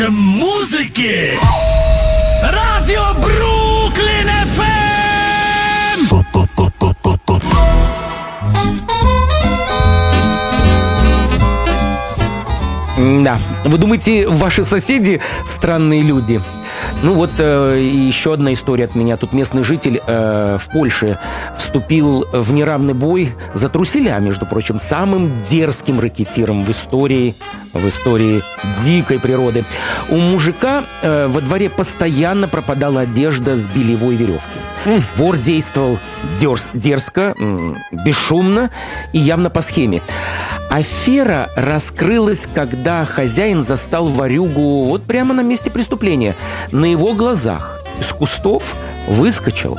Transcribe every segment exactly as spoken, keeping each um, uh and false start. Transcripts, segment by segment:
Музыки! Радио Бруклин эф эм! Да, вы думаете, ваши соседи странные люди? Ну вот э, еще одна история от меня. Тут местный житель э, в Польше вступил в неравный бой за труселя, между прочим, самым дерзким рэкетиром в истории, в истории дикой природы. У мужика э, во дворе постоянно пропадала одежда с белевой веревки. Mm. Вор действовал дерз, дерзко, м, бесшумно и явно по схеме. Афера раскрылась, когда хозяин застал ворюгу вот прямо на месте преступления. На его глазах из кустов выскочил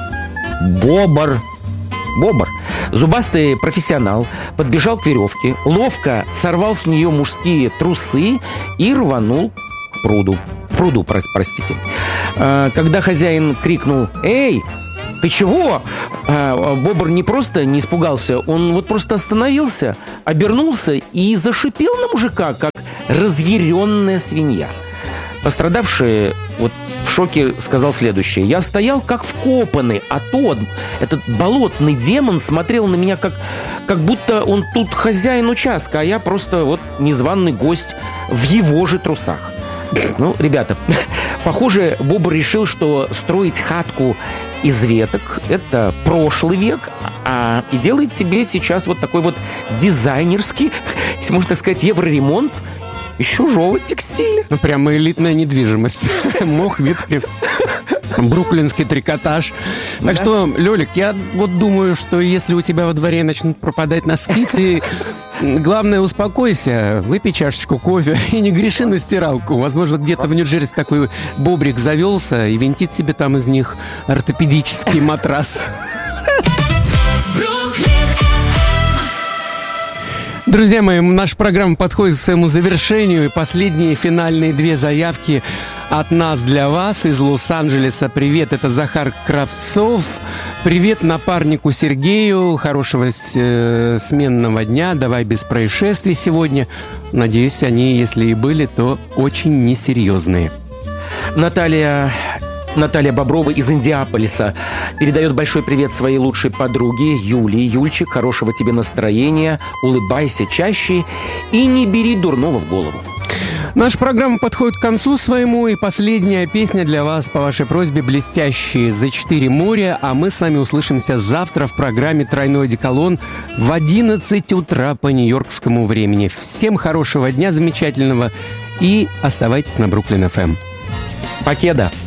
бобр. Бобр. Зубастый профессионал подбежал к веревке, ловко сорвал с нее мужские трусы и рванул к пруду. Пруду, простите. Когда хозяин крикнул: «Эй, ты чего?» Бобр не просто не испугался, он вот просто остановился, обернулся и зашипел на мужика, как разъяренная свинья. Пострадавший вот в шоке сказал следующее: «Я стоял как вкопанный, а тот, этот болотный демон, смотрел на меня как, как будто он тут хозяин участка, а я просто вот незваный гость в его же трусах». Ну, ребята, похоже, Бобр решил, что строить хатку из веток – это прошлый век, а и делает себе сейчас вот такой вот дизайнерский, если можно так сказать, евроремонт из чужого текстиля. Ну, прямо элитная недвижимость. Мох, ветки, бруклинский трикотаж. Так да. Что, Лёлик, я вот думаю, что если у тебя во дворе начнут пропадать носки, ты... Главное, успокойся, выпей чашечку кофе и не греши на стиралку. Возможно, где-то в Нью-Джерси такой бобрик завелся и винтит себе там из них ортопедический матрас. Друзья мои, наша программа подходит к своему завершению. И последние финальные две заявки от нас для вас из Лос-Анджелеса. Привет, это Захар Кравцов. Привет напарнику Сергею. Хорошего э, сменного дня. Давай без происшествий сегодня. Надеюсь, они, если и были, то очень несерьезные. Наталья... Наталья Боброва из Индиаполиса передает большой привет своей лучшей подруге Юлии. Юльчик, хорошего тебе настроения, улыбайся чаще и не бери дурного в голову. Наша программа подходит к концу своему, и последняя песня для вас по вашей просьбе «Блестящие за четыре моря», а мы с вами услышимся завтра в программе «Тройной одеколон» в одиннадцать утра по нью-йоркскому времени. Всем хорошего дня, замечательного, и оставайтесь на Бруклин эф эм. Покеда!